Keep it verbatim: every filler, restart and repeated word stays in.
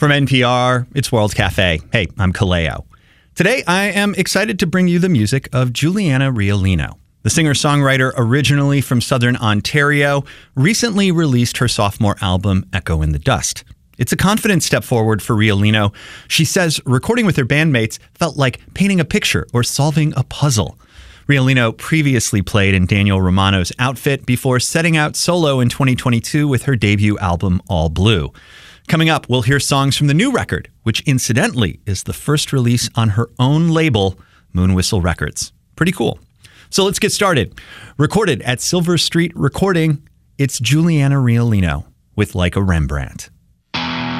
From N P R, it's World Cafe. Hey, I'm Kaleo. Today, I am excited to bring you the music of Juliana Riolino. The singer-songwriter, originally from Southern Ontario, recently released her sophomore album, Echo in the Dust. It's a confident step forward for Riolino. She says recording with her bandmates felt like painting a picture or solving a puzzle. Riolino previously played in Daniel Romano's outfit before setting out solo in twenty twenty-two with her debut album, All Blue. Coming up, we'll hear songs from the new record, which incidentally is the first release on her own label, Moon Whistle Records. Pretty cool. So let's get started. Recorded at Silver Street Recording, it's Juliana Riolino with Like a Rembrandt.